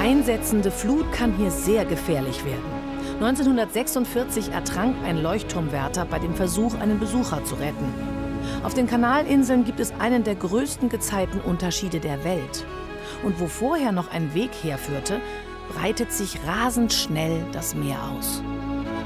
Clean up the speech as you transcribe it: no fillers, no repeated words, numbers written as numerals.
einsetzende Flut kann hier sehr gefährlich werden. 1946 ertrank ein Leuchtturmwärter bei dem Versuch, einen Besucher zu retten. Auf den Kanalinseln gibt es einen der größten Gezeitenunterschiede der Welt. Und wo vorher noch ein Weg herführte, breitet sich rasend schnell das Meer aus.